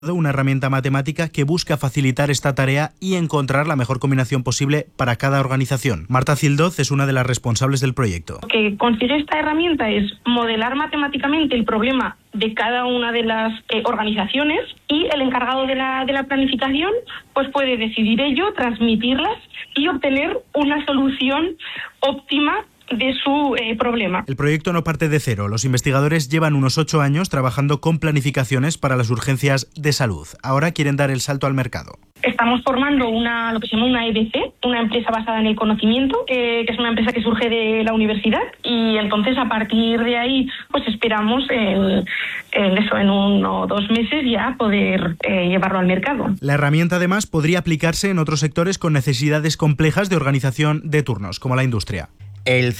una herramienta matemática que busca facilitar esta tarea y encontrar la mejor combinación posible para cada organización. Marta Cildoz es una de las responsables del proyecto. Lo que consigue esta herramienta es modelar matemáticamente el problema de cada una de las organizaciones, y el encargado de la planificación pues puede decidir ello, transmitirlas y obtener una solución óptima de su problema. El proyecto no parte de cero. Los investigadores llevan unos 8 años trabajando con planificaciones para las urgencias de salud. Ahora quieren dar el salto al mercado. Estamos formando lo que se llama una EBC, una empresa basada en el conocimiento, que es una empresa que surge de la universidad, y entonces a partir de ahí pues esperamos en 1 o 2 meses ya poder llevarlo al mercado. La herramienta además podría aplicarse en otros sectores con necesidades complejas de organización de turnos, como la industria. El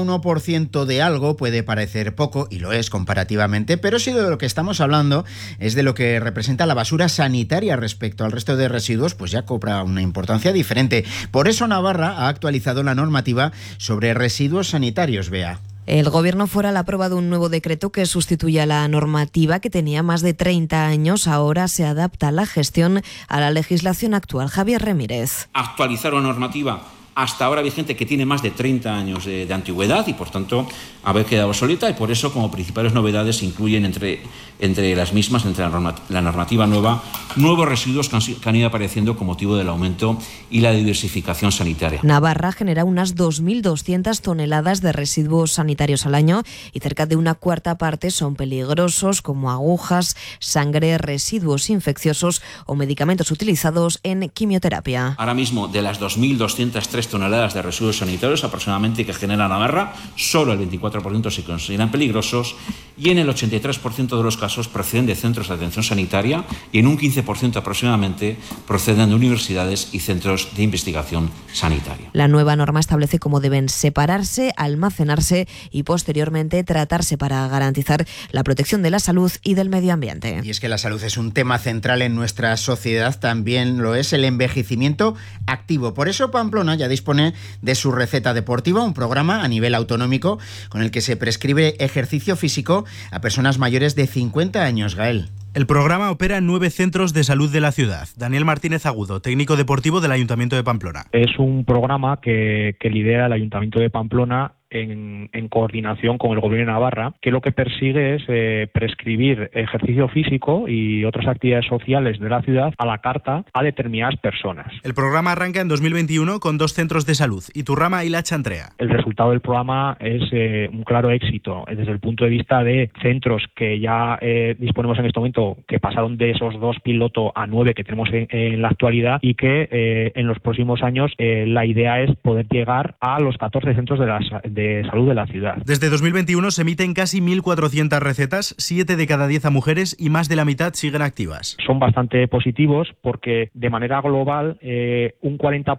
0,1% de algo puede parecer poco, y lo es comparativamente, pero si de lo que estamos hablando es de lo que representa la basura sanitaria respecto al resto de residuos, pues ya cobra una importancia diferente. Por eso Navarra ha actualizado la normativa sobre residuos sanitarios, Bea. El Gobierno foral ha aprobado un nuevo decreto que sustituye a la normativa que tenía más de 30 años. Ahora se adapta la gestión a la legislación actual. Javier Remírez. Actualizar una normativa hasta ahora vigente que tiene más de 30 años de antigüedad y, por tanto, haber quedado obsoleta, y por eso, como principales novedades, se incluyen entre las mismas, entre la normativa nueva, nuevos residuos que han ido apareciendo con motivo del aumento y la diversificación sanitaria. Navarra genera unas 2.200 toneladas de residuos sanitarios al año, y cerca de una cuarta parte son peligrosos, como agujas, sangre, residuos infecciosos o medicamentos utilizados en quimioterapia. Ahora mismo, de las 2.203 toneladas de residuos sanitarios aproximadamente que genera Navarra, solo el 24% se consideran peligrosos, y en el 83% de los casos proceden de centros de atención sanitaria, y en un 15% aproximadamente proceden de universidades y centros de investigación sanitaria. La nueva norma establece cómo deben separarse, almacenarse y posteriormente tratarse para garantizar la protección de la salud y del medio ambiente. Y es que la salud es un tema central en nuestra sociedad, también lo es el envejecimiento activo. Por eso Pamplona ya dispone de su receta deportiva, un programa a nivel autonómico con el que se prescribe ejercicio físico a personas mayores de 50 años, Gael. El programa opera en 9 centros de salud de la ciudad. Daniel Martínez Agudo, técnico deportivo del Ayuntamiento de Pamplona. Es un programa que lidera el Ayuntamiento de Pamplona en coordinación con el Gobierno de Navarra, que lo que persigue es prescribir ejercicio físico y otras actividades sociales de la ciudad a la carta a determinadas personas. El programa arranca en 2021 con 2 centros de salud, Iturrama y La Chantrea. El resultado del programa es un claro éxito desde el punto de vista de centros que ya disponemos en este momento, que pasaron de esos 2 pilotos a 9 que tenemos en la actualidad, y que en los próximos años la idea es poder llegar a los 14 centros de salud de la ciudad. Desde 2021 se emiten casi 1.400 recetas, 7 de cada 10 a mujeres, y más de la mitad siguen activas. Son bastante positivos porque de manera global un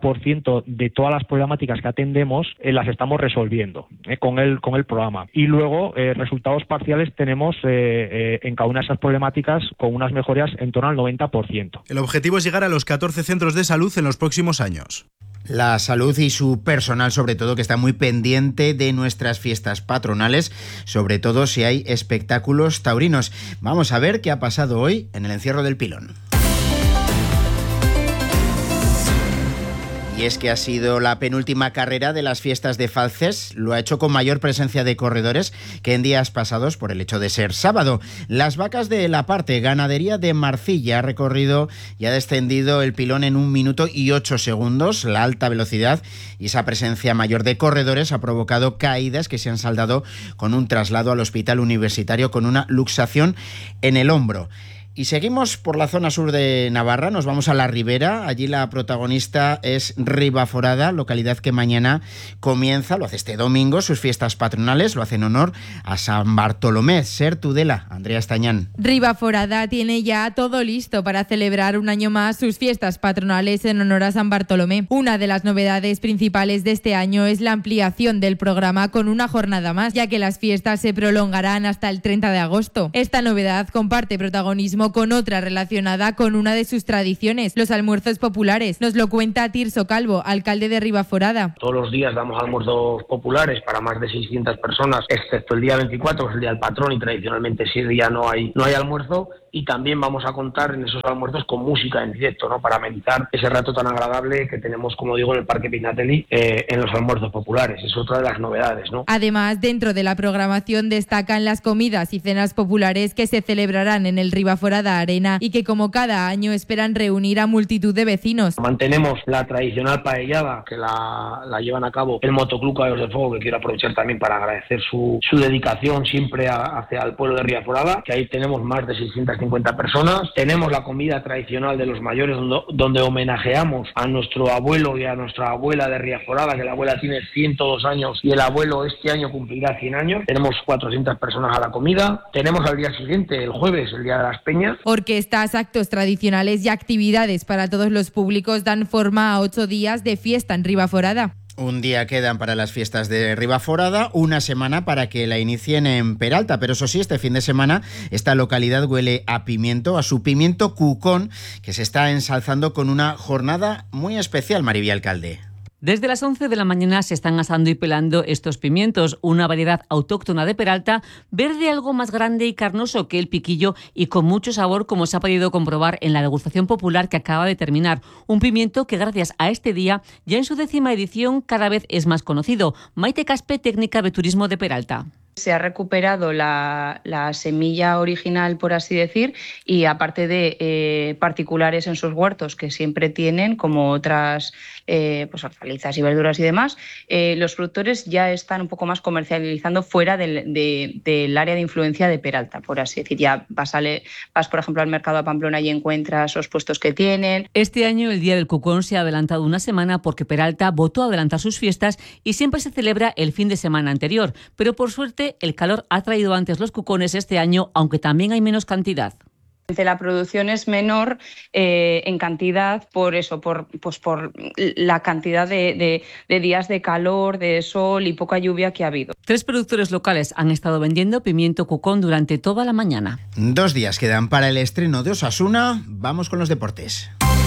40% de todas las problemáticas que atendemos las estamos resolviendo con el programa. Y luego resultados parciales tenemos en cada una de esas problemáticas con unas mejoras en torno al 90%. El objetivo es llegar a los 14 centros de salud en los próximos años. La salud y su personal, sobre todo, que está muy pendiente de nuestras fiestas patronales, sobre todo si hay espectáculos taurinos. Vamos a ver qué ha pasado hoy en el encierro del Pilón. Y es que ha sido la penúltima carrera de las fiestas de Falces. Lo ha hecho con mayor presencia de corredores que en días pasados por el hecho de ser sábado. Las vacas de la parte ganadería de Marcilla ha recorrido y ha descendido el Pilón en 1 minuto y 8 segundos. La alta velocidad y esa presencia mayor de corredores ha provocado caídas que se han saldado con un traslado al hospital universitario con una luxación en el hombro. Y seguimos por la zona sur de Navarra, nos vamos a la Ribera. Allí la protagonista es Ribaforada, localidad que mañana comienza, lo hace este domingo, sus fiestas patronales. Lo hace en honor a San Bartolomé. Ser Tudela, Andrea Estañán. Ribaforada tiene ya todo listo para celebrar un año más sus fiestas patronales en honor a San Bartolomé. Una de las novedades principales de este año es la ampliación del programa con una jornada más, ya que las fiestas se prolongarán hasta el 30 de agosto. Esta novedad comparte protagonismo con otra relacionada con una de sus tradiciones, los almuerzos populares. Nos lo cuenta Tirso Calvo, alcalde de Ribaforada. Todos los días damos almuerzos populares para más de 600 personas, excepto el día 24, que es el día del patrón, y tradicionalmente ese día no hay almuerzo. y también vamos a contar en esos almuerzos con música en directo, ¿no? Para amenizar ese rato tan agradable que tenemos, como digo, en el Parque Pignatelli en los almuerzos populares. Es otra de las novedades, ¿no? Además, dentro de la programación destacan las comidas y cenas populares que se celebrarán en el Ribaforada Arena y que, como cada año, esperan reunir a multitud de vecinos. Mantenemos la tradicional paellada que la llevan a cabo el Motoclub Caballos de Fuego, que quiero aprovechar también para agradecer su dedicación siempre hacia el pueblo de Ribaforada, que ahí tenemos más de 650 personas. Tenemos la comida tradicional de los mayores, donde homenajeamos a nuestro abuelo y a nuestra abuela de Ribaforada, que la abuela tiene 102 años y el abuelo este año cumplirá 100 años. Tenemos 400 personas a la comida. Tenemos al día siguiente, el jueves, el Día de las Peñas. Orquestas, actos tradicionales y actividades para todos los públicos dan forma a 8 días de fiesta en Ribaforada. Un día quedan para las fiestas de Ribaforada, una semana para que la inicien en Peralta, pero eso sí, este fin de semana esta localidad huele a pimiento, a su pimiento cucón, que se está ensalzando con una jornada muy especial, Maribel Alcalde. Desde las 11 de la mañana se están asando y pelando estos pimientos, una variedad autóctona de Peralta, verde algo más grande y carnoso que el piquillo y con mucho sabor, como se ha podido comprobar en la degustación popular que acaba de terminar. Un pimiento que gracias a este día, ya en su 10ª edición, cada vez es más conocido. Maite Caspe, técnica de turismo de Peralta. Se ha recuperado la semilla original, por así decir, y aparte de particulares en sus huertos que siempre tienen, como otras pues hortalizas y verduras y demás, los productores ya están un poco más comercializando fuera del área de influencia de Peralta, por así decir. Ya vas, por ejemplo, al mercado de Pamplona y encuentras los puestos que tienen. Este año el Día del Cucón se ha adelantado una semana porque Peralta votó adelantar sus fiestas y siempre se celebra el fin de semana anterior, pero por suerte el calor ha traído antes los cucones este año, aunque también hay menos cantidad. La producción es menor en cantidad por la cantidad de días de calor, de sol y poca lluvia que ha habido. 3 productores locales han estado vendiendo pimiento cucón durante toda la mañana. 2 días quedan para el estreno de Osasuna. Vamos con los deportes.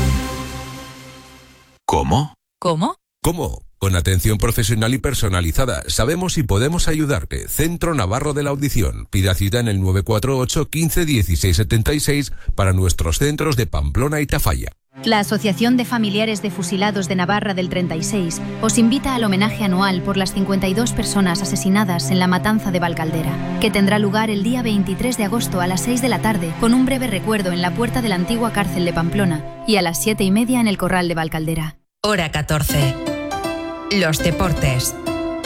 ¿Cómo? ¿Cómo? ¿Cómo? Con atención profesional y personalizada. Sabemos y podemos ayudarte. Centro Navarro de la Audición. Pida cita en el 948 15 16 76 para nuestros centros de Pamplona y Tafalla. La Asociación de Familiares de Fusilados de Navarra del 36 os invita al homenaje anual por las 52 personas asesinadas en la matanza de Valcaldera, que tendrá lugar el día 23 de agosto a las 6 de la tarde, con un breve recuerdo en la puerta de la antigua cárcel de Pamplona y a las 7:30 en el Corral de Valcaldera. Hora 14. Los deportes.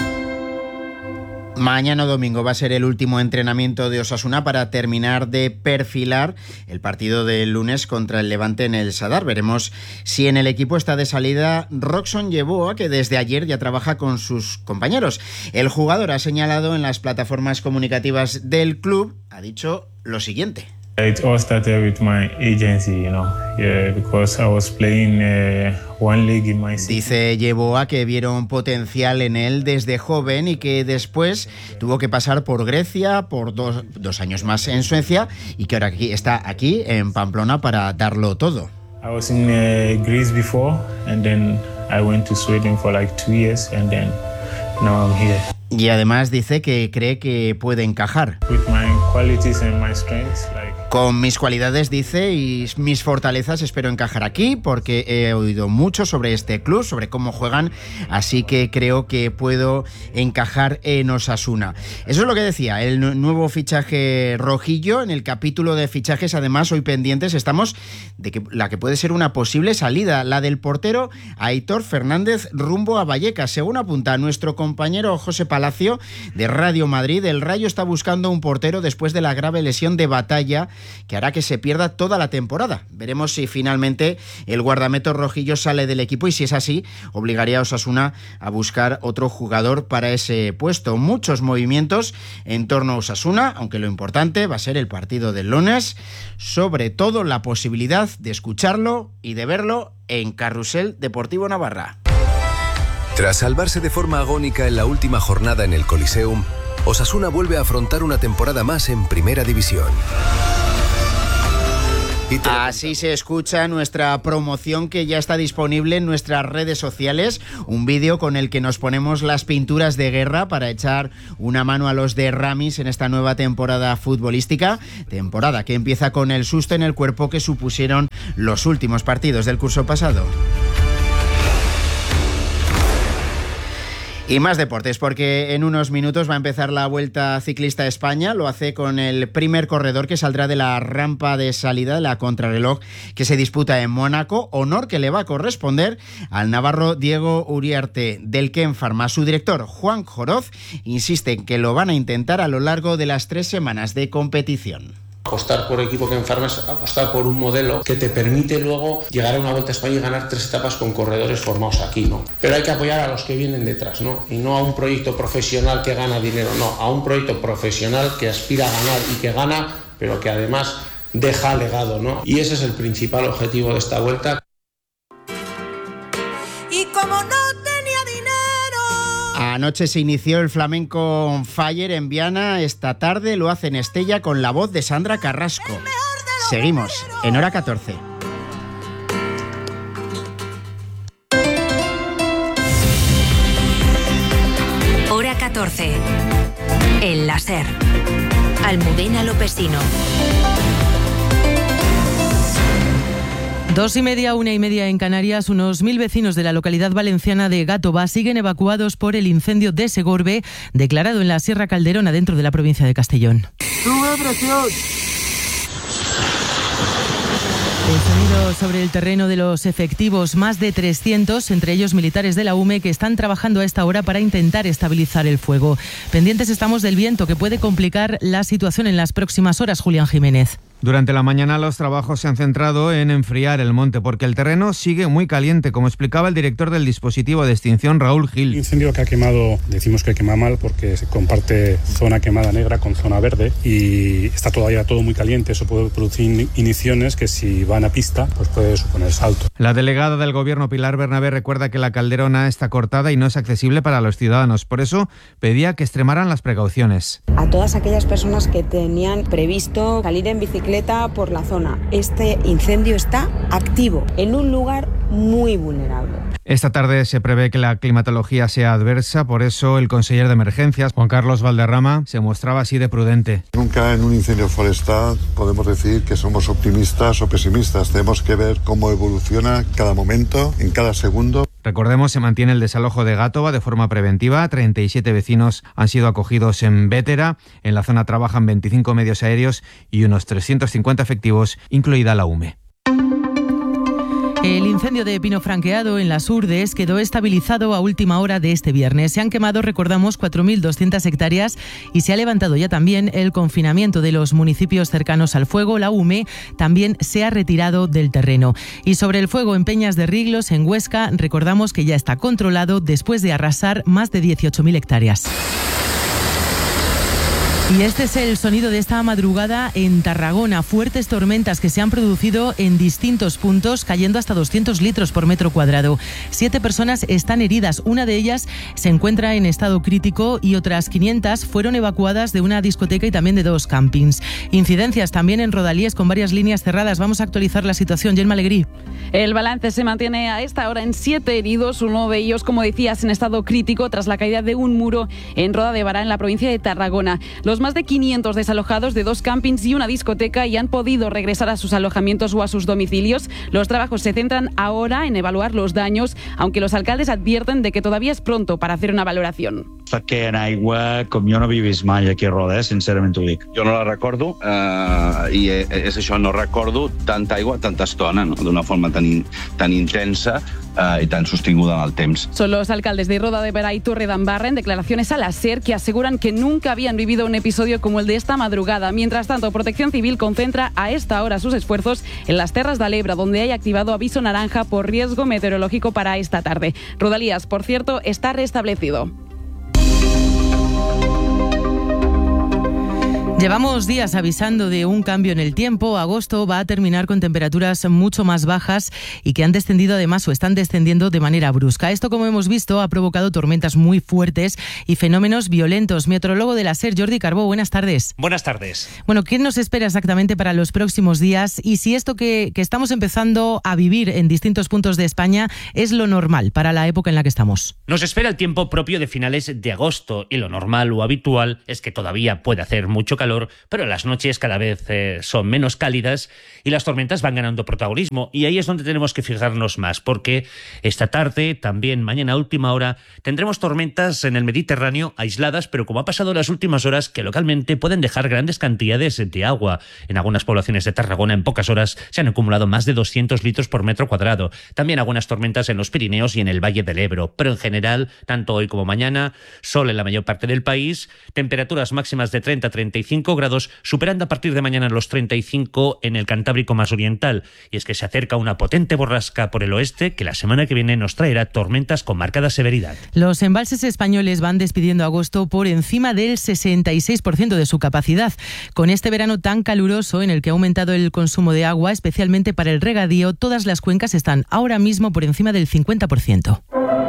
Mañana domingo va a ser el último entrenamiento de Osasuna para terminar de perfilar el partido del lunes contra el Levante en el Sadar. Veremos si en el equipo está de salida Roxon Yeboah, que desde ayer ya trabaja con sus compañeros. El jugador ha señalado en las plataformas comunicativas del club, ha dicho lo siguiente. It all started with my agency, because I was playing one league in my city. Dice Yeboah que vieron potencial en él desde joven y que después tuvo que pasar por Grecia, por dos años más en Suecia y que ahora está aquí en Pamplona para darlo todo. I was in Greece before and then I went to Sweden for like 2 years and then now I'm here. Y además dice que cree que puede encajar. With my qualities and my strengths, Con mis cualidades, dice, y mis fortalezas espero encajar aquí porque he oído mucho sobre este club, sobre cómo juegan, así que creo que puedo encajar en Osasuna. Eso es lo que decía el nuevo fichaje rojillo. En el capítulo de fichajes, además, hoy pendientes estamos de que la que puede ser una posible salida, la del portero Aitor Fernández rumbo a Vallecas. Según apunta nuestro compañero José Palacio de Radio Madrid, el Rayo está buscando un portero después de la grave lesión de Batalla que hará que se pierda toda la temporada. Veremos si finalmente el guardameta rojillo sale del equipo y si es así, obligaría a Osasuna a buscar otro jugador para ese puesto. Muchos movimientos en torno a Osasuna, aunque lo importante va a ser el partido del lunes, sobre todo la posibilidad de escucharlo y de verlo en Carrusel Deportivo Navarra. Tras salvarse de forma agónica en la última jornada en el Coliseum, Osasuna vuelve a afrontar una temporada más en Primera División. Así se escucha nuestra promoción, que ya está disponible en nuestras redes sociales. Un vídeo con el que nos ponemos las pinturas de guerra para echar una mano a los de Ramis en esta nueva temporada futbolística. Temporada que empieza con el susto en el cuerpo que supusieron los últimos partidos del curso pasado. Y más deportes, porque en unos minutos va a empezar la Vuelta Ciclista a España. Lo hace con el primer corredor que saldrá de la rampa de salida de la contrarreloj que se disputa en Mónaco. Honor que le va a corresponder al navarro Diego Uriarte, del Ken Pharma. Su director, Juan Joroz, insiste en que lo van a intentar a lo largo de las 3 semanas de competición. Apostar por equipo Ken Pharma es apostar por un modelo que te permite luego llegar a una Vuelta a España y ganar 3 etapas con corredores formados aquí, ¿no? Pero hay que apoyar a los que vienen detrás, ¿no? Y no a un proyecto profesional que gana dinero, no, a un proyecto profesional que aspira a ganar y que gana, pero que además deja legado, ¿no? Y ese es el principal objetivo de esta Vuelta. Y como no tenía dinero... Anoche se inició el Flamenco on Fire en Viana. Esta tarde lo hace en Estella con la voz de Sandra Carrasco. Seguimos en Hora 14. Hora 14. El láser. Almudena Lopesino. 2:30, 1:30 en Canarias. Unos 1.000 vecinos de la localidad valenciana de Gàtova siguen evacuados por el incendio de Segorbe, declarado en la Sierra Calderona, dentro de la provincia de Castellón. El sonido sobre el terreno de los efectivos, más de 300, entre ellos militares de la UME, que están trabajando a esta hora para intentar estabilizar el fuego. Pendientes estamos del viento, que puede complicar la situación en las próximas horas. Julián Jiménez. Durante la mañana los trabajos se han centrado en enfriar el monte porque el terreno sigue muy caliente, como explicaba el director del dispositivo de extinción, Raúl Gil. El incendio que ha quemado, decimos que quema mal porque se comparte zona quemada negra con zona verde y está todavía todo muy caliente. Eso puede producir igniciones que, si van a pista, pues puede suponer salto. La delegada del Gobierno, Pilar Bernabé, recuerda que la Calderona está cortada y no es accesible para los ciudadanos. Por eso pedía que extremaran las precauciones. A todas aquellas personas que tenían previsto salir en bicicleta por la zona, este incendio está activo en un lugar muy vulnerable. Esta tarde se prevé que la climatología sea adversa, por eso el conseller de Emergencias, Juan Carlos Valderrama, se mostraba así de prudente. Nunca en un incendio forestal podemos decir que somos optimistas o pesimistas. Tenemos que ver cómo evoluciona cada momento, en cada segundo. Recordemos, se mantiene el desalojo de Gàtova de forma preventiva. 37 vecinos han sido acogidos en Bétera. En la zona trabajan 25 medios aéreos y unos 350 efectivos, incluida la UME. El incendio de Pino Franqueado en las Urdes quedó estabilizado a última hora de este viernes. Se han quemado, recordamos, 4.200 hectáreas y se ha levantado ya también el confinamiento de los municipios cercanos al fuego. La UME también se ha retirado del terreno. Y sobre el fuego en Peñas de Riglos, en Huesca, recordamos que ya está controlado después de arrasar más de 18.000 hectáreas. Y este es el sonido de esta madrugada en Tarragona. Fuertes tormentas que se han producido en distintos puntos, cayendo hasta 200 litros por metro cuadrado. 7 personas están heridas. Una de ellas se encuentra en estado crítico y otras 500 fueron evacuadas de una discoteca y también de 2 campings. Incidencias también en Rodalíes con varias líneas cerradas. Vamos a actualizar la situación. Gemma Alegrí. El balance se mantiene a esta hora en 7 heridos. Uno de ellos, como decías, en estado crítico tras la caída de un muro en Roda de Bará, en la provincia de Tarragona. Los más de 500 desalojados de 2 campings y una discoteca y han podido regresar a sus alojamientos o a sus domicilios. Los trabajos se centran ahora en evaluar los daños, aunque los alcaldes advierten de que todavía es pronto para hacer una valoración. Perquè en aigua, com jo no he vist mai aquí a Roda, sincerament t'ho dic. Jo no la recordo, i és això, no recordo tanta aigua, tanta estona, no? D'una forma tan intensa y tan sostinguda en el temps. Son los alcaldes de Roda de Bará y Torredembarra en declaraciones a la SER que aseguran que nunca habían vivido un episodio como el de esta madrugada. Mientras tanto, Protección Civil concentra a esta hora sus esfuerzos en las Terras de L'Ebre, donde hay activado aviso naranja por riesgo meteorológico para esta tarde. Rodalías, por cierto, está restablecido. Llevamos días avisando de un cambio en el tiempo. Agosto va a terminar con temperaturas mucho más bajas y que han descendido además o están descendiendo de manera brusca. Esto, como hemos visto, ha provocado tormentas muy fuertes y fenómenos violentos. Meteorólogo de la SER, Jordi Carbó, buenas tardes. Buenas tardes. Bueno, ¿qué nos espera exactamente para los próximos días? Y si esto que estamos empezando a vivir en distintos puntos de España es lo normal para la época en la que estamos. Nos espera el tiempo propio de finales de agosto y lo normal o habitual es que todavía puede hacer mucho calor, pero las noches cada vez son menos cálidas y las tormentas van ganando protagonismo, y ahí es donde tenemos que fijarnos más, porque esta tarde, también mañana a última hora, tendremos tormentas en el Mediterráneo aisladas, pero como ha pasado en las últimas horas, que localmente pueden dejar grandes cantidades de agua. En algunas poblaciones de Tarragona en pocas horas se han acumulado más de 200 litros por metro cuadrado. También algunas tormentas en los Pirineos y en el Valle del Ebro, pero en general, tanto hoy como mañana, sol en la mayor parte del país, temperaturas máximas de 30 a 35 grados, superando a partir de mañana los 35 en el Cantábrico más oriental. Y es que se acerca una potente borrasca por el oeste que la semana que viene nos traerá tormentas con marcada severidad. Los embalses españoles van despidiendo agosto por encima del 66% de su capacidad. Con este verano tan caluroso en el que ha aumentado el consumo de agua, especialmente para el regadío, todas las cuencas están ahora mismo por encima del 50%.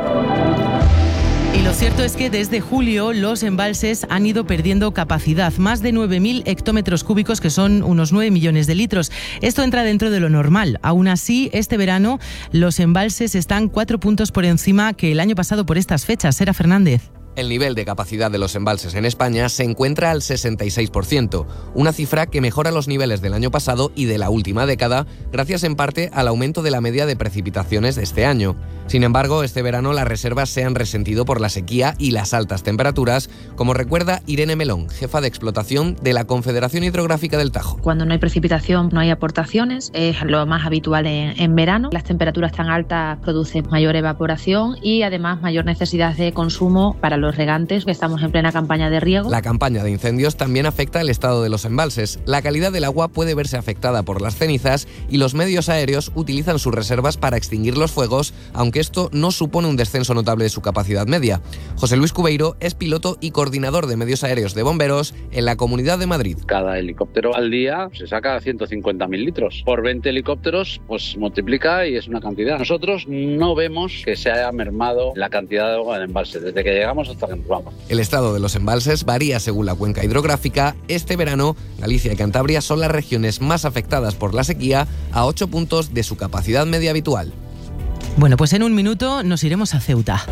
Y lo cierto es que desde julio los embalses han ido perdiendo capacidad, más de 9.000 hectómetros cúbicos, que son unos 9 millones de litros. Esto entra dentro de lo normal. Aún así, este verano los embalses están 4 puntos por encima que el año pasado por estas fechas. Sera Fernández. El nivel de capacidad de los embalses en España se encuentra al 66%, una cifra que mejora los niveles del año pasado y de la última década, gracias en parte al aumento de la media de precipitaciones de este año. Sin embargo, este verano las reservas se han resentido por la sequía y las altas temperaturas, como recuerda Irene Melón, jefa de explotación de la Confederación Hidrográfica del Tajo. Cuando no hay precipitación, no hay aportaciones, es lo más habitual en verano. Las temperaturas tan altas producen mayor evaporación y además mayor necesidad de consumo para los regantes, que estamos en plena campaña de riego. La campaña de incendios también afecta el estado de los embalses. La calidad del agua puede verse afectada por las cenizas y los medios aéreos utilizan sus reservas para extinguir los fuegos, aunque esto no supone un descenso notable de su capacidad media. José Luis Cubeiro es piloto y coordinador de medios aéreos de bomberos en la Comunidad de Madrid. Cada helicóptero al día se saca 150.000 litros. Por 20 helicópteros, pues multiplica y es una cantidad. Nosotros no vemos que se haya mermado la cantidad de agua en embalse desde que llegamos hasta que nos vamos. El estado de los embalses varía según la cuenca hidrográfica. Este verano, Galicia y Cantabria son las regiones más afectadas por la sequía, a 8 puntos de su capacidad media habitual. Bueno, pues en un minuto nos iremos a Ceuta.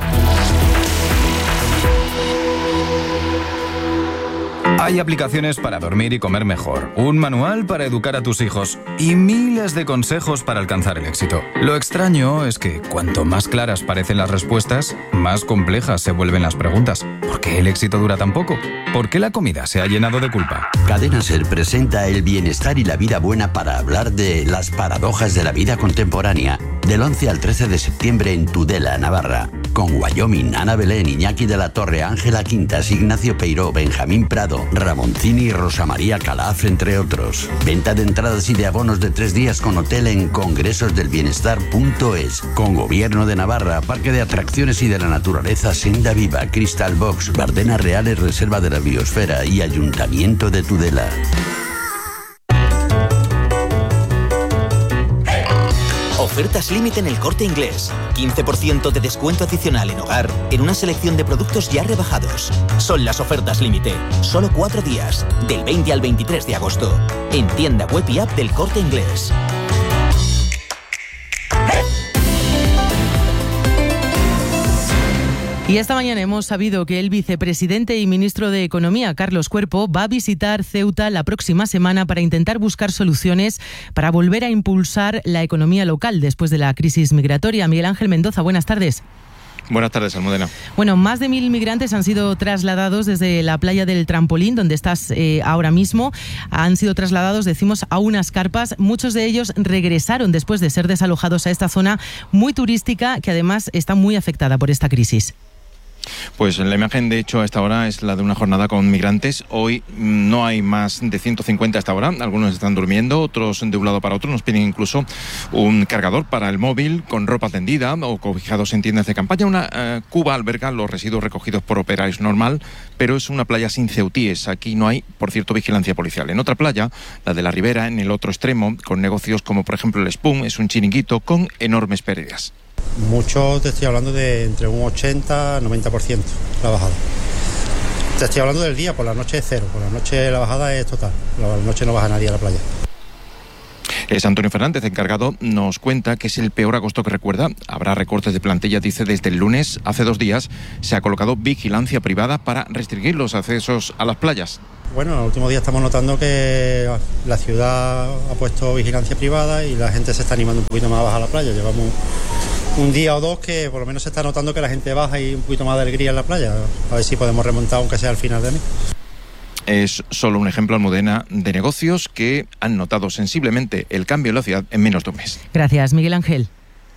Hay aplicaciones para dormir y comer mejor, un manual para educar a tus hijos y miles de consejos para alcanzar el éxito. Lo extraño es que cuanto más claras parecen las respuestas, más complejas se vuelven las preguntas. ¿Por qué el éxito dura tan poco? ¿Por qué la comida se ha llenado de culpa? Cadena SER presenta el bienestar y la vida buena para hablar de las paradojas de la vida contemporánea. Del 11 al 13 de septiembre en Tudela, Navarra. Con Wyoming, Ana Belén, Iñaki de la Torre, Ángela Quintas, Ignacio Peiró, Benjamín Prado, Ramoncini y Rosa María Calaf, entre otros. Venta de entradas y de abonos de 3 días con hotel en congresosdelbienestar.es. Con Gobierno de Navarra, Parque de Atracciones y de la Naturaleza Senda Viva, Crystal Box, Bardenas Reales, Reserva de la Biosfera y Ayuntamiento de Tudela. Ofertas límite en El Corte Inglés. 15% de descuento adicional en hogar en una selección de productos ya rebajados. Son las ofertas límite. Solo 4 días, del 20 al 23 de agosto. En tienda web y app del Corte Inglés. Y esta mañana hemos sabido que el vicepresidente y ministro de Economía, Carlos Cuerpo, va a visitar Ceuta la próxima semana para intentar buscar soluciones para volver a impulsar la economía local después de la crisis migratoria. Miguel Ángel Mendoza, buenas tardes. Buenas tardes, Almudena. Bueno, más de 1.000 migrantes han sido trasladados desde la playa del Trampolín, donde estás ahora mismo. Han sido trasladados, decimos, a unas carpas. Muchos de ellos regresaron después de ser desalojados a esta zona muy turística, que además está muy afectada por esta crisis. Pues la imagen, de hecho, a esta hora es la de una jornada con migrantes. Hoy no hay más de 150 a esta hora. Algunos están durmiendo, otros de un lado para otro. Nos piden incluso un cargador para el móvil con ropa tendida o cobijados en tiendas de campaña. Una cuba alberga los residuos recogidos por operarios normal, pero es una playa sin ceutíes. Aquí no hay, por cierto, vigilancia policial. En otra playa, la de la Ribera, en el otro extremo, con negocios como por ejemplo el Spoon, es un chiringuito con enormes pérdidas. Mucho, te estoy hablando de entre un 80-90% la bajada. Te estoy hablando del día, por la noche es cero, por la noche la bajada es total, por la noche no baja nadie a la playa. Es Antonio Fernández, encargado, nos cuenta que es el peor agosto que recuerda. Habrá recortes de plantilla, dice, desde el lunes. Hace 2 días se ha colocado vigilancia privada para restringir los accesos a las playas. Bueno, en el último día estamos notando que la ciudad ha puesto vigilancia privada y la gente se está animando un poquito más a bajar a la playa. Llevamos un día o dos que por lo menos se está notando que la gente baja y un poquito más de alegría en la playa. A ver si podemos remontar, aunque sea al final de mes. Es solo un ejemplo, Almudena, de negocios que han notado sensiblemente el cambio en la ciudad en menos de un mes. Gracias, Miguel Ángel.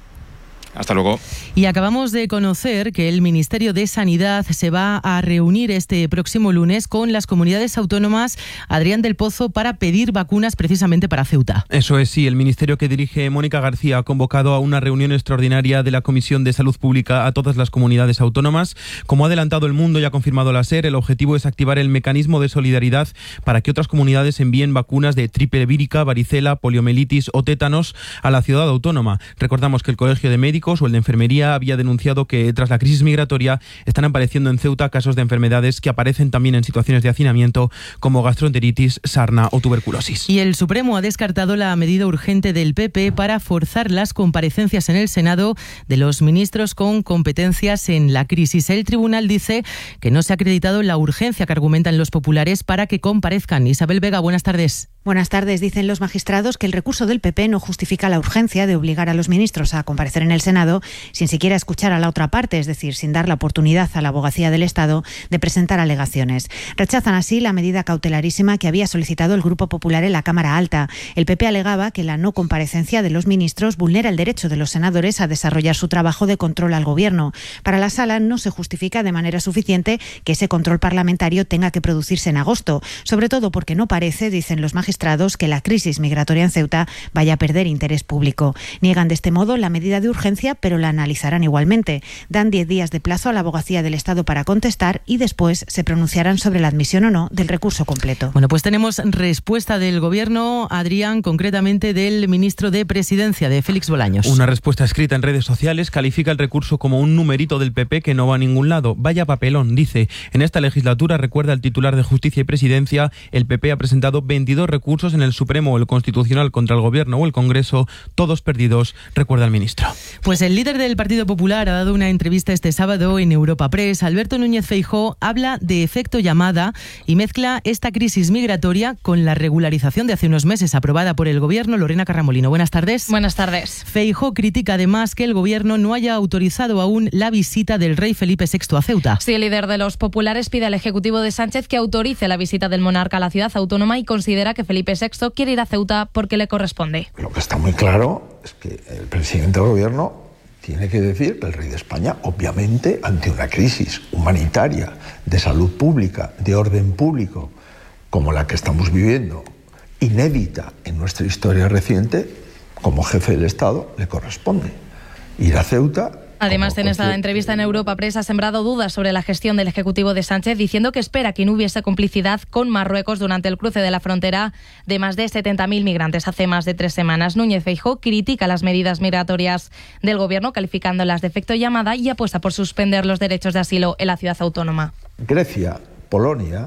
Hasta luego. Y acabamos de conocer que el Ministerio de Sanidad se va a reunir este próximo lunes con las comunidades autónomas, Adrián del Pozo, para pedir vacunas precisamente para Ceuta. Eso es, sí. El ministerio que dirige Mónica García ha convocado a una reunión extraordinaria de la Comisión de Salud Pública a todas las comunidades autónomas. Como ha adelantado El Mundo y ha confirmado la SER, el objetivo es activar el mecanismo de solidaridad para que otras comunidades envíen vacunas de triple vírica, varicela, poliomielitis o tétanos a la ciudad autónoma. Recordamos que el Colegio de Médicos o el de Enfermería había denunciado que tras la crisis migratoria están apareciendo en Ceuta casos de enfermedades que aparecen también en situaciones de hacinamiento como gastroenteritis, sarna o tuberculosis. Y el Supremo ha descartado la medida urgente del PP para forzar las comparecencias en el Senado de los ministros con competencias en la crisis. El tribunal dice que no se ha acreditado la urgencia que argumentan los populares para que comparezcan. Isabel Vega, buenas tardes. Buenas tardes. Dicen los magistrados que el recurso del PP no justifica la urgencia de obligar a los ministros a comparecer en el Senado sin siquiera escuchar a la otra parte, es decir, sin dar la oportunidad a la Abogacía del Estado de presentar alegaciones. Rechazan así la medida cautelarísima que había solicitado el Grupo Popular en la Cámara Alta. El PP alegaba que la no comparecencia de los ministros vulnera el derecho de los senadores a desarrollar su trabajo de control al Gobierno. Para la Sala no se justifica de manera suficiente que ese control parlamentario tenga que producirse en agosto, sobre todo porque no parece, dicen los magistrados, que la crisis migratoria en Ceuta vaya a perder interés público. Niegan de este modo la medida de urgencia, pero la analizarán igualmente. Dan 10 días de plazo a la Abogacía del Estado para contestar y después se pronunciarán sobre la admisión o no del recurso completo. Bueno, pues tenemos respuesta del Gobierno, Adrián, concretamente del ministro de Presidencia, de Félix Bolaños. Una respuesta escrita en redes sociales califica el recurso como un numerito del PP que no va a ningún lado. Vaya papelón, dice. En esta legislatura, recuerda el titular de Justicia y Presidencia, el PP ha presentado 22 recursos en el Supremo o el Constitucional contra el Gobierno o el Congreso, todos perdidos, recuerda el ministro. Pues el líder del Partido Popular ha dado una entrevista este sábado en Europa Press. Alberto Núñez Feijóo habla de efecto llamada y mezcla esta crisis migratoria con la regularización de hace unos meses aprobada por el Gobierno. Lorena Carramolino, buenas tardes. Buenas tardes. Feijóo critica además que el Gobierno no haya autorizado aún la visita del rey Felipe VI a Ceuta. Sí, el líder de los populares pide al Ejecutivo de Sánchez que autorice la visita del monarca a la ciudad autónoma y considera que Felipe VI quiere ir a Ceuta porque le corresponde. Lo que está muy claro es que el presidente del Gobierno tiene que decir que el rey de España, obviamente, ante una crisis humanitaria, de salud pública, de orden público, como la que estamos viviendo, inédita en nuestra historia reciente, como jefe del Estado, le corresponde ir a Ceuta. Además, en esta entrevista en Europa Press ha sembrado dudas sobre la gestión del Ejecutivo de Sánchez, diciendo que espera que no hubiese complicidad con Marruecos durante el cruce de la frontera de más de 70.000 migrantes hace más de 3 semanas. Núñez Feijóo critica las medidas migratorias del Gobierno, calificándolas de efecto llamada, y apuesta por suspender los derechos de asilo en la ciudad autónoma. Grecia, Polonia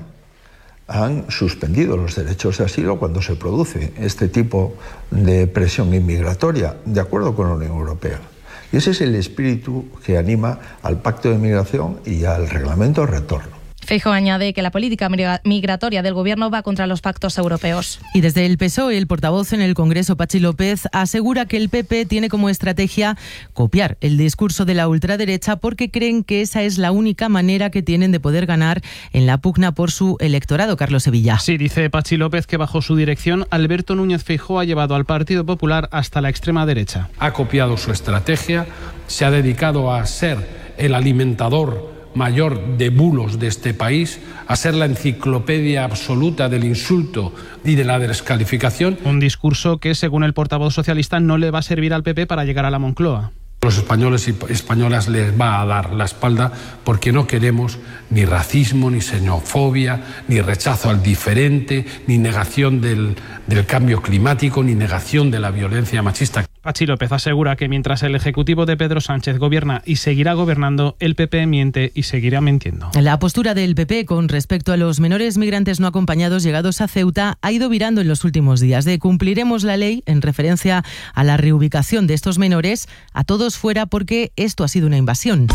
han suspendido los derechos de asilo cuando se produce este tipo de presión inmigratoria, de acuerdo con la Unión Europea. Y ese es el espíritu que anima al Pacto de Migración y al Reglamento de Retorno. Feijóo añade que la política migratoria del Gobierno va contra los pactos europeos. Y desde el PSOE, el portavoz en el Congreso, Patxi López, asegura que el PP tiene como estrategia copiar el discurso de la ultraderecha porque creen que esa es la única manera que tienen de poder ganar en la pugna por su electorado. Carlos Sevilla. Sí, dice Patxi López que bajo su dirección Alberto Núñez Feijóo ha llevado al Partido Popular hasta la extrema derecha. Ha copiado su estrategia, se ha dedicado a ser el alimentador mayor de bulos de este país, a ser la enciclopedia absoluta del insulto y de la descalificación. Un discurso que, según el portavoz socialista, no le va a servir al PP para llegar a la Moncloa. Los españoles y españolas les va a dar la espalda porque no queremos ni racismo, ni xenofobia, ni rechazo al diferente, ni negación del cambio climático, ni negación de la violencia machista. Patxi López asegura que mientras el Ejecutivo de Pedro Sánchez gobierna y seguirá gobernando, el PP miente y seguirá mintiendo. La postura del PP con respecto a los menores migrantes no acompañados llegados a Ceuta ha ido virando en los últimos días. De cumpliremos la ley en referencia a la reubicación de estos menores, a todos fuera porque esto ha sido una invasión.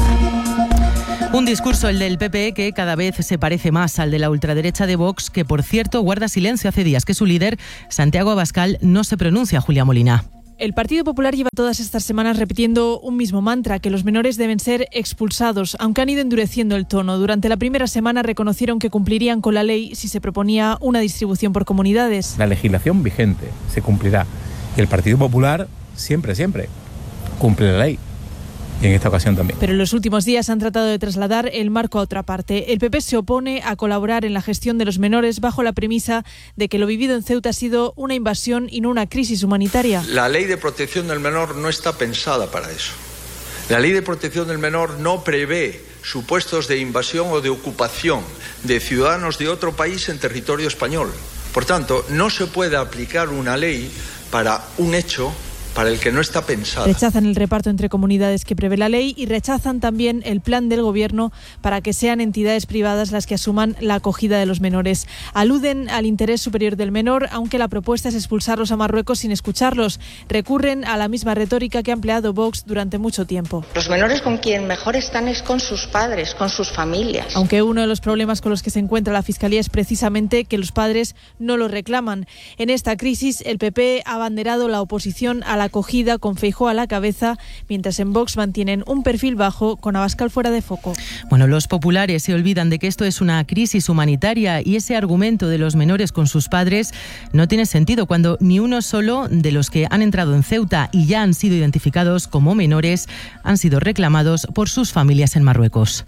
Un discurso, el del PP, que cada vez se parece más al de la ultraderecha de Vox, que por cierto guarda silencio hace días que su líder, Santiago Abascal, no se pronuncia. Julia Molina. El Partido Popular lleva todas estas semanas repitiendo un mismo mantra, que los menores deben ser expulsados, aunque han ido endureciendo el tono. Durante la primera semana reconocieron que cumplirían con la ley si se proponía una distribución por comunidades. La legislación vigente se cumplirá y el Partido Popular siempre cumple la ley. Y en esta ocasión también. Pero en los últimos días han tratado de trasladar el marco a otra parte. El PP se opone a colaborar en la gestión de los menores bajo la premisa de que lo vivido en Ceuta ha sido una invasión y no una crisis humanitaria. La ley de protección del menor no está pensada para eso. La ley de protección del menor no prevé supuestos de invasión o de ocupación de ciudadanos de otro país en territorio español. Por tanto, no se puede aplicar una ley para un hecho para el que no está pensada. Rechazan el reparto entre comunidades que prevé la ley y rechazan también el plan del Gobierno para que sean entidades privadas las que asuman la acogida de los menores. Aluden al interés superior del menor, aunque la propuesta es expulsarlos a Marruecos sin escucharlos. Recurren a la misma retórica que ha empleado Vox durante mucho tiempo. Los menores con quien mejor están es con sus padres, con sus familias. Aunque uno de los problemas con los que se encuentra la Fiscalía es precisamente que los padres no lo reclaman. En esta crisis, el PP ha abanderado la oposición a la acogida con Feijóo a la cabeza, mientras en Vox mantienen un perfil bajo con Abascal fuera de foco. Bueno, los populares se olvidan de que esto es una crisis humanitaria y ese argumento de los menores con sus padres no tiene sentido cuando ni uno solo de los que han entrado en Ceuta y ya han sido identificados como menores han sido reclamados por sus familias en Marruecos.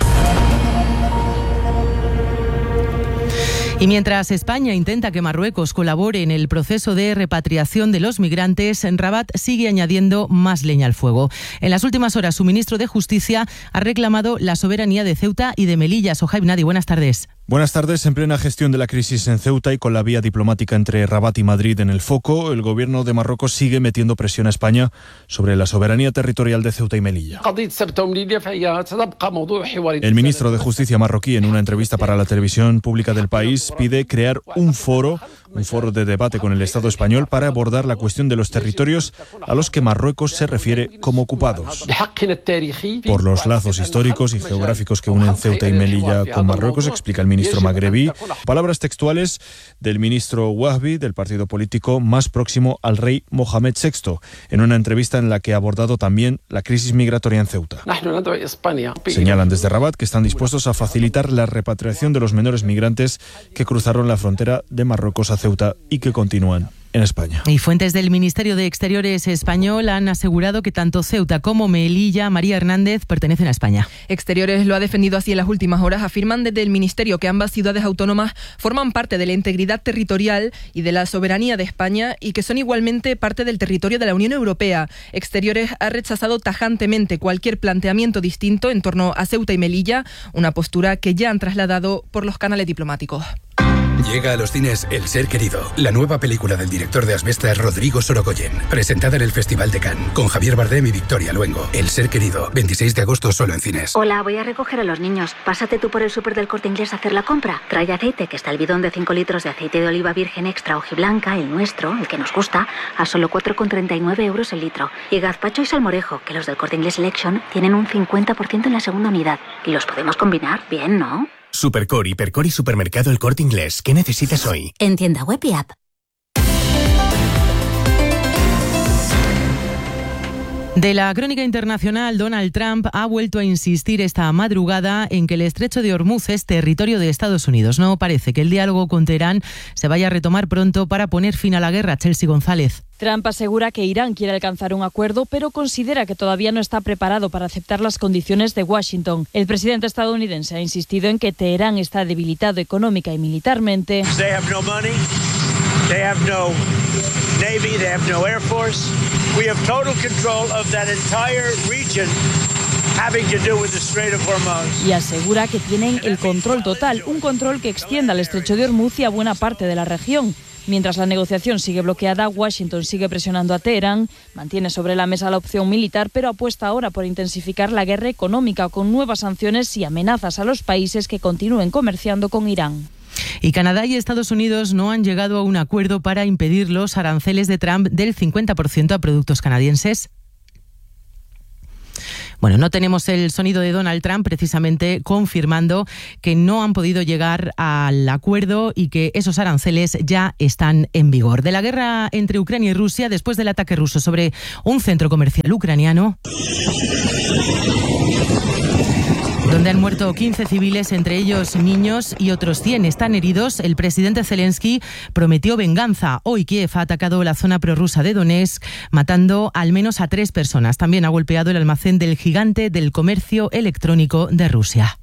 Y mientras España intenta que Marruecos colabore en el proceso de repatriación de los migrantes, Rabat sigue añadiendo más leña al fuego. En las últimas horas, su ministro de Justicia ha reclamado la soberanía de Ceuta y de Melilla. Sohaib Nadi, buenas tardes. Buenas tardes. En plena gestión de la crisis en Ceuta y con la vía diplomática entre Rabat y Madrid en el foco, el gobierno de Marruecos sigue metiendo presión a España sobre la soberanía territorial de Ceuta y Melilla. El ministro de Justicia marroquí, en una entrevista para la televisión pública del país, pide crear un foro de debate con el Estado español para abordar la cuestión de los territorios a los que Marruecos se refiere como ocupados. Por los lazos históricos y geográficos que unen Ceuta y Melilla con Marruecos, explica el ministro magrebí, palabras textuales del ministro Wahbi, del partido político más próximo al rey Mohamed VI, en una entrevista en la que ha abordado también la crisis migratoria en Ceuta. Señalan desde Rabat que están dispuestos a facilitar la repatriación de los menores migrantes que cruzaron la frontera de Marruecos a Ceuta y que continúan en España. Y fuentes del Ministerio de Exteriores español han asegurado que tanto Ceuta como Melilla, María Hernández, pertenecen a España. Exteriores lo ha defendido así en las últimas horas. Afirman desde el Ministerio que ambas ciudades autónomas forman parte de la integridad territorial y de la soberanía de España y que son igualmente parte del territorio de la Unión Europea. Exteriores ha rechazado tajantemente cualquier planteamiento distinto en torno a Ceuta y Melilla, una postura que ya han trasladado por los canales diplomáticos. Llega a los cines El Ser Querido, la nueva película del director de Asbestas, Rodrigo Sorogoyen, presentada en el Festival de Cannes, con Javier Bardem y Victoria Luengo. El Ser Querido, 26 de agosto solo en cines. Hola, voy a recoger a los niños. Pásate tú por el súper del Corte Inglés a hacer la compra. Trae aceite, que está el bidón de 5 litros de aceite de oliva virgen extra hojiblanca, el nuestro, el que nos gusta, a solo 4,39 € el litro. Y gazpacho y salmorejo, que los del Corte Inglés Selection tienen un 50% en la segunda unidad. Y los podemos combinar bien, ¿no? Supercor, Hipercor y Supermercado El Corte Inglés. ¿Qué necesitas hoy? En tienda web y app. De la crónica internacional, Donald Trump ha vuelto a insistir esta madrugada en que el estrecho de Hormuz es territorio de Estados Unidos. No parece que el diálogo con Teherán se vaya a retomar pronto para poner fin a la guerra. Chelsea González. Trump asegura que Irán quiere alcanzar un acuerdo, pero considera que todavía no está preparado para aceptar las condiciones de Washington. El presidente estadounidense ha insistido en que Teherán está debilitado económica y militarmente. They have no money. They have no Navy, they have no Air Force. We have total control of that entire region having to do with the Strait of Hormuz. Y asegura que tienen el control total, un control que extienda al estrecho de Hormuz y a buena parte de la región. Mientras la negociación sigue bloqueada, Washington sigue presionando a Teherán, mantiene sobre la mesa la opción militar, pero apuesta ahora por intensificar la guerra económica con nuevas sanciones y amenazas a los países que continúen comerciando con Irán. Y Canadá y Estados Unidos no han llegado a un acuerdo para impedir los aranceles de Trump del 50% a productos canadienses. Bueno, no tenemos el sonido de Donald Trump precisamente confirmando que no han podido llegar al acuerdo y que esos aranceles ya están en vigor. De la guerra entre Ucrania y Rusia, después del ataque ruso sobre un centro comercial ucraniano, donde han muerto 15 civiles, entre ellos niños, y otros 100 están heridos, el presidente Zelensky prometió venganza. Hoy Kiev ha atacado la zona prorrusa de Donetsk, matando al menos a 3 personas. También ha golpeado el almacén del gigante del comercio electrónico de Rusia.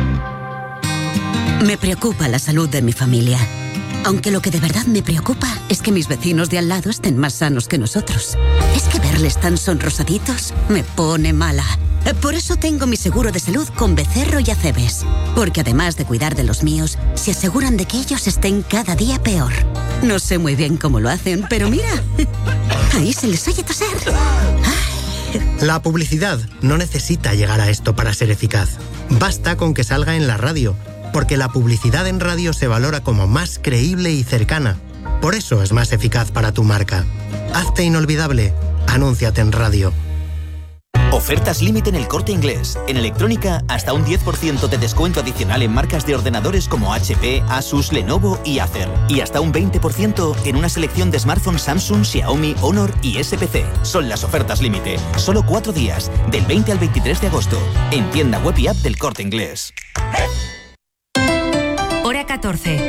Me preocupa la salud de mi familia. Aunque lo que de verdad me preocupa es que mis vecinos de al lado estén más sanos que nosotros. Es que verles tan sonrosaditos me pone mala. Por eso tengo mi seguro de salud con Becerro y Acebes. Porque además de cuidar de los míos, se aseguran de que ellos estén cada día peor. No sé muy bien cómo lo hacen, pero mira, ahí se les oye toser. La publicidad no necesita llegar a esto para ser eficaz. Basta con que salga en la radio, porque la publicidad en radio se valora como más creíble y cercana. Por eso es más eficaz para tu marca. Hazte inolvidable. Anúnciate en radio. Ofertas límite en El Corte Inglés. En electrónica, hasta un 10% de descuento adicional en marcas de ordenadores como HP, Asus, Lenovo y Acer. Y hasta un 20% en una selección de smartphones Samsung, Xiaomi, Honor y SPC. Son las ofertas límite. Solo 4 días, del 20 al 23 de agosto. En tienda web y app del Corte Inglés. Hora 14.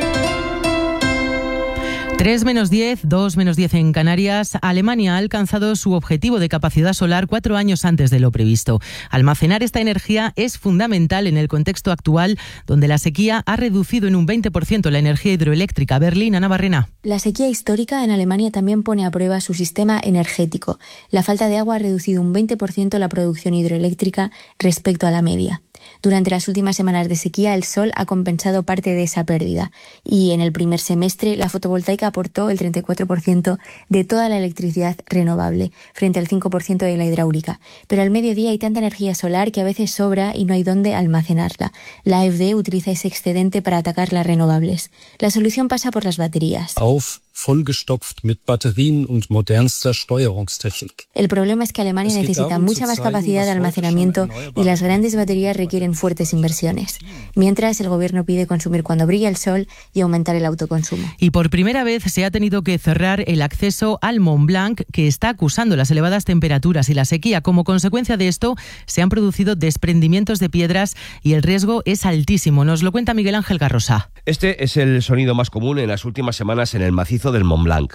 3 menos 10, 2 menos 10 en Canarias. Alemania ha alcanzado su objetivo de capacidad solar 4 años antes de lo previsto. Almacenar esta energía es fundamental en el contexto actual, donde la sequía ha reducido en un 20% la energía hidroeléctrica. Berlín, Ana Barrena. La sequía histórica en Alemania también pone a prueba su sistema energético. La falta de agua ha reducido un 20% la producción hidroeléctrica respecto a la media. Durante las últimas semanas de sequía, el sol ha compensado parte de esa pérdida y en el primer semestre la fotovoltaica aportó el 34% de toda la electricidad renovable, frente al 5% de la hidráulica. Pero al mediodía hay tanta energía solar que a veces sobra y no hay dónde almacenarla. La AfD utiliza ese excedente para atacar las renovables. La solución pasa por las baterías. Vollgestopft mit Batterien und modernster Steuerungstechnik. El problema es que Alemania necesita mucha más capacidad de almacenamiento y las grandes baterías requieren fuertes inversiones. Mientras, el gobierno pide consumir cuando brilla el sol y aumentar el autoconsumo. Y por primera vez se ha tenido que cerrar el acceso al Mont Blanc, que está acusando las elevadas temperaturas y la sequía. Como consecuencia de esto, se han producido desprendimientos de piedras y el riesgo es altísimo. Nos lo cuenta Miguel Ángel Garrosa. Este es el sonido más común en las últimas semanas en el macizo del Mont Blanc.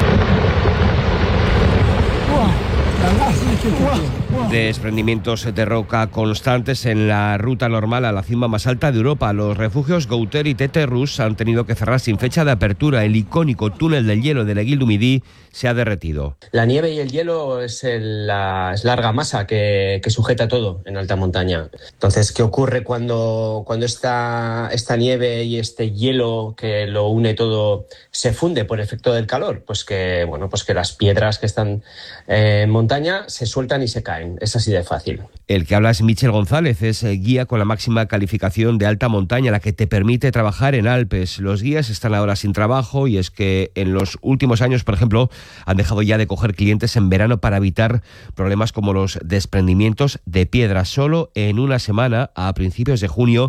Desprendimientos de roca constantes en la ruta normal a la cima más alta de Europa. Los refugios Gouter y Téterus han tenido que cerrar sin fecha de apertura. El icónico túnel del hielo de l'Aiguille du Midi se ha derretido. La nieve y el hielo es larga masa que sujeta todo en alta montaña. Entonces, ¿qué ocurre cuando esta nieve y este hielo que lo une todo se funde por efecto del calor? Pues que las piedras que están en montaña se sueltan y se caen. Es así de fácil. El que habla es Michel González, es guía con la máxima calificación de alta montaña, la que te permite trabajar en Alpes. Los guías están ahora sin trabajo y es que en los últimos años, por ejemplo, han dejado ya de coger clientes en verano para evitar problemas como los desprendimientos de piedras. Solo en una semana, a principios de junio,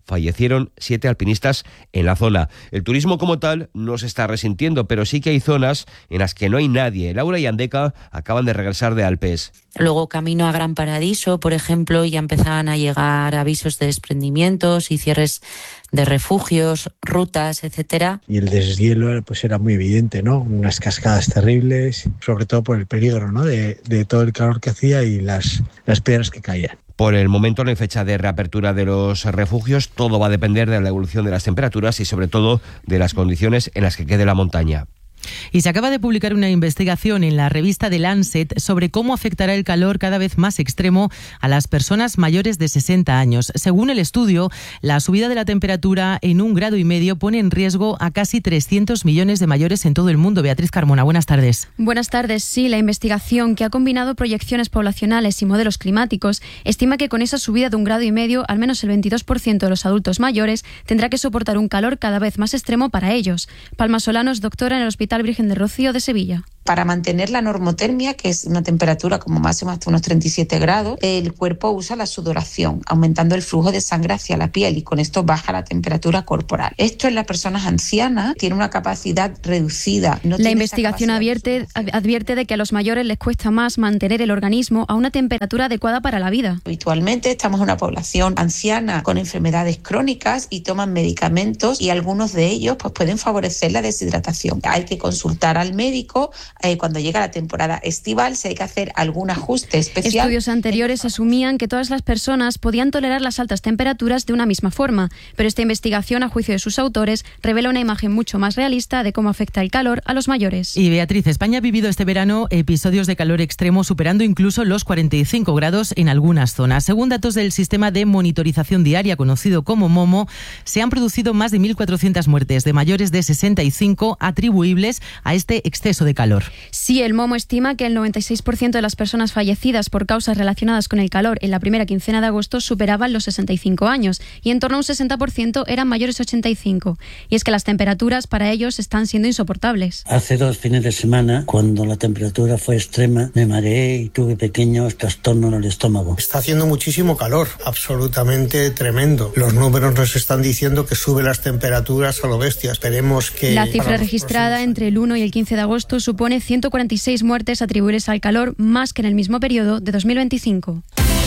fallecieron 7 alpinistas en la zona. El turismo como tal no se está resintiendo, pero sí que hay zonas en las que no hay nadie. Laura y Andeca acaban de regresar de Alpes. Luego camino a Gran Paradiso, por ejemplo, ya empezaban a llegar avisos de desprendimientos y cierres de refugios, rutas, etcétera. Y el deshielo pues era muy evidente, ¿no? Unas cascadas terribles, sobre todo por el peligro, ¿no? de todo el calor que hacía y las piedras que caían. Por el momento no hay fecha de reapertura de los refugios, todo va a depender de la evolución de las temperaturas y sobre todo de las condiciones en las que quede la montaña. Y se acaba de publicar una investigación en la revista The Lancet sobre cómo afectará el calor cada vez más extremo a las personas mayores de 60 años. Según el estudio, la subida de la temperatura en 1,5 grados pone en riesgo a casi 300 millones de mayores en todo el mundo. Beatriz Carmona, buenas tardes. Buenas tardes. Sí, la investigación, que ha combinado proyecciones poblacionales y modelos climáticos, estima que con esa subida de 1,5 grados, al menos el 22% de los adultos mayores tendrá que soportar un calor cada vez más extremo para ellos. Palma Solano es doctora en el Hospital Virgen del Rocío de Sevilla. Para mantener la normotermia, que es una temperatura como máximo hasta unos 37 grados, el cuerpo usa la sudoración, aumentando el flujo de sangre hacia la piel y con esto baja la temperatura corporal. Esto en las personas ancianas tiene una capacidad reducida. La investigación advierte de que a los mayores les cuesta más mantener el organismo a una temperatura adecuada para la vida. Habitualmente estamos en una población anciana con enfermedades crónicas y toman medicamentos y algunos de ellos pues pueden favorecer la deshidratación. Hay que consultar al médico. Cuando llega la temporada estival, si hay que hacer algún ajuste especial. Estudios anteriores asumían que todas las personas podían tolerar las altas temperaturas de una misma forma, pero esta investigación, a juicio de sus autores, revela una imagen mucho más realista de cómo afecta el calor a los mayores. Y Beatriz, España ha vivido este verano episodios de calor extremo superando incluso los 45 grados en algunas zonas. Según datos del sistema de monitorización diaria conocido como MOMO, se han producido más de 1.400 muertes de mayores de 65 atribuibles a este exceso de calor. Sí, el MOMO estima que el 96% de las personas fallecidas por causas relacionadas con el calor en la primera quincena de agosto superaban los 65 años y en torno a un 60% eran mayores de 85. Y es que las temperaturas para ellos están siendo insoportables. Hace 2 fines de semana, cuando la temperatura fue extrema, me mareé y tuve pequeños trastornos en el estómago. Está haciendo muchísimo calor, absolutamente tremendo. Los números nos están diciendo que suben las temperaturas a lo bestia. Esperemos que... La cifra registrada entre el 1 y el 15 de agosto supone 146 muertes atribuibles al calor, más que en el mismo periodo de 2025.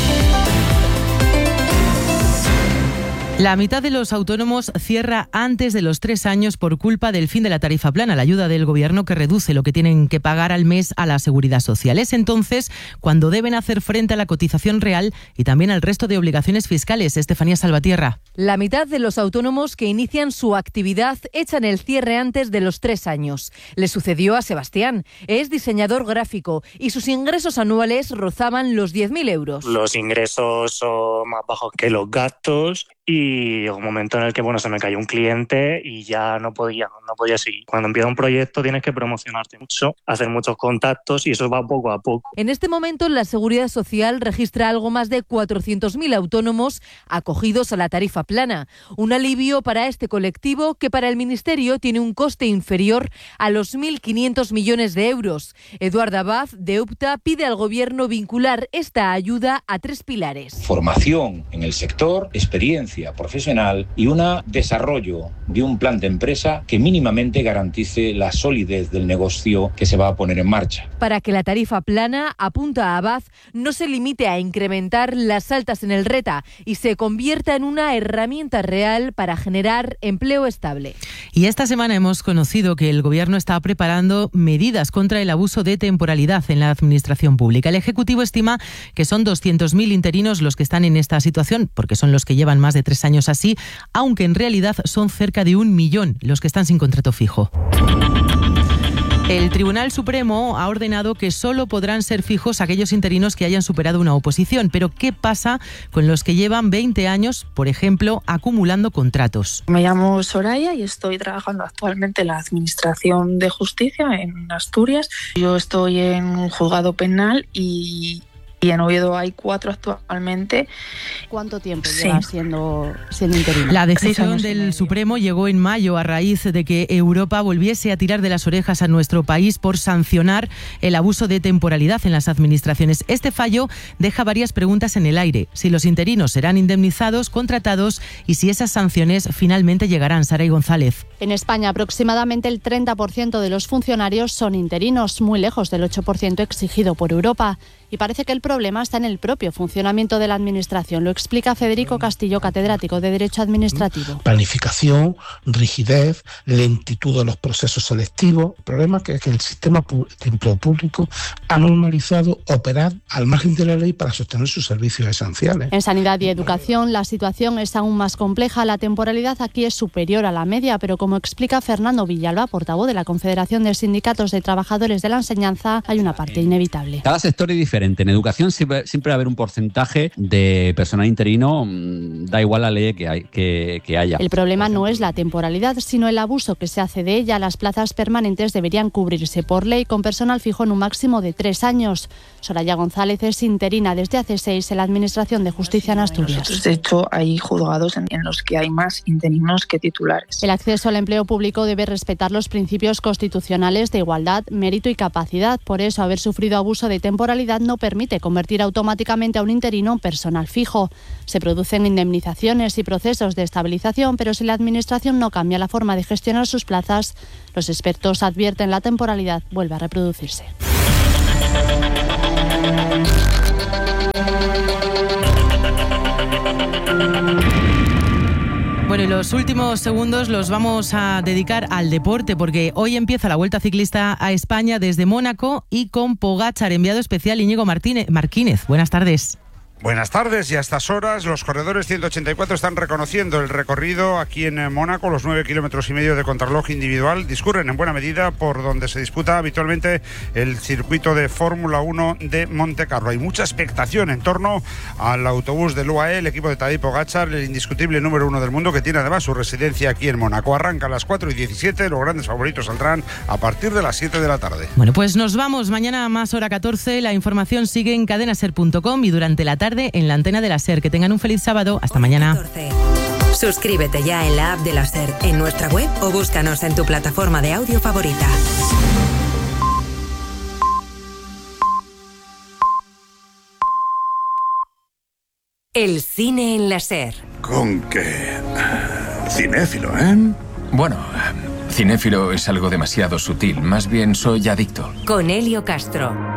La mitad de los autónomos cierra antes de los 3 años por culpa del fin de la tarifa plana, la ayuda del gobierno que reduce lo que tienen que pagar al mes a la seguridad social. Es entonces cuando deben hacer frente a la cotización real y también al resto de obligaciones fiscales. Estefanía Salvatierra. La mitad de los autónomos que inician su actividad echan el cierre antes de los 3 años. Le sucedió a Sebastián. Es diseñador gráfico y sus ingresos anuales rozaban los 10.000 euros. Los ingresos son más bajos que los gastos. Y llegó un momento en el que se me cayó un cliente y ya no podía seguir. Cuando empieza un proyecto tienes que promocionarte mucho, hacer muchos contactos y eso va poco a poco. En este momento la Seguridad Social registra algo más de 400.000 autónomos acogidos a la tarifa plana. Un alivio para este colectivo que para el Ministerio tiene un coste inferior a los 1.500 millones de euros. Eduardo Abad, de UPTA, pide al Gobierno vincular esta ayuda a 3 pilares. Formación en el sector, experiencia profesional y un desarrollo de un plan de empresa que mínimamente garantice la solidez del negocio que se va a poner en marcha. Para que la tarifa plana, apunta a Abad, no se limite a incrementar las altas en el RETA y se convierta en una herramienta real para generar empleo estable. Y esta semana hemos conocido que el Gobierno está preparando medidas contra el abuso de temporalidad en la administración pública. El Ejecutivo estima que son 200.000 interinos los que están en esta situación, porque son los que llevan más de 3 años así, aunque en realidad son cerca de 1 millón los que están sin contrato fijo. El Tribunal Supremo ha ordenado que solo podrán ser fijos aquellos interinos que hayan superado una oposición. Pero ¿qué pasa con los que llevan 20 años, por ejemplo, acumulando contratos? Me llamo Soraya y estoy trabajando actualmente en la Administración de Justicia en Asturias. Yo estoy en un juzgado penal y y en Oviedo hay 4 actualmente. ¿Cuánto tiempo lleva siendo interino? La decisión del Supremo llegó en mayo a raíz de que Europa volviese a tirar de las orejas a nuestro país por sancionar el abuso de temporalidad en las administraciones. Este fallo deja varias preguntas en el aire. Si los interinos serán indemnizados, contratados y si esas sanciones finalmente llegarán. Saray González. En España, aproximadamente el 30% de los funcionarios son interinos, muy lejos del 8% exigido por Europa. Y parece que el problema está en el propio funcionamiento de la Administración. Lo explica Federico Castillo, catedrático de Derecho Administrativo. Planificación, rigidez, lentitud de los procesos selectivos. El problema es que el sistema de empleo público ha normalizado operar al margen de la ley para sostener sus servicios esenciales. En sanidad y educación la situación es aún más compleja. La temporalidad aquí es superior a la media, pero como explica Fernando Villalba, portavoz de la Confederación de Sindicatos de Trabajadores de la Enseñanza, hay una parte inevitable. Cada sector es diferente. En educación siempre va a haber un porcentaje de personal interino, da igual la ley que haya. El problema no es la temporalidad, sino el abuso que se hace de ella. Las plazas permanentes deberían cubrirse por ley con personal fijo en un máximo de 3 años. Soraya González es interina desde hace 6 en la Administración de Justicia en Asturias. De hecho, hay juzgados en los que hay más interinos que titulares. El acceso al empleo público debe respetar los principios constitucionales de igualdad, mérito y capacidad. Por eso, haber sufrido abuso de temporalidad no permite convertir automáticamente a un interino en personal fijo. Se producen indemnizaciones y procesos de estabilización, pero si la Administración no cambia la forma de gestionar sus plazas, los expertos advierten la temporalidad vuelve a reproducirse. Bueno, y los últimos segundos los vamos a dedicar al deporte porque hoy empieza la Vuelta Ciclista a España desde Mónaco y con Pogačar, enviado especial Íñigo Martínez. Buenas tardes. Buenas tardes, y a estas horas los corredores 184 están reconociendo el recorrido aquí en Mónaco. Los 9,5 kilómetros de contrarreloj individual discurren en buena medida por donde se disputa habitualmente el circuito de Fórmula 1 de Montecarlo. Hay mucha expectación en torno al autobús del UAE, el equipo de Tadej Pogačar, el indiscutible número 1 del mundo, que tiene además su residencia aquí en Mónaco. Arranca a las 4:17, los grandes favoritos saldrán a partir de las 7 de la tarde. Bueno, pues nos vamos. Mañana más hora 14, la información sigue en cadenaser.com y durante la tarde en la antena de la SER. Que tengan un feliz sábado. Hasta mañana. 14. Suscríbete ya en la app de la SER, en nuestra web o búscanos en tu plataforma de audio favorita. El cine en la SER. ¿Con qué? Cinéfilo, ¿eh? Bueno, cinéfilo es algo demasiado sutil. Más bien soy adicto. Con Elio Castro.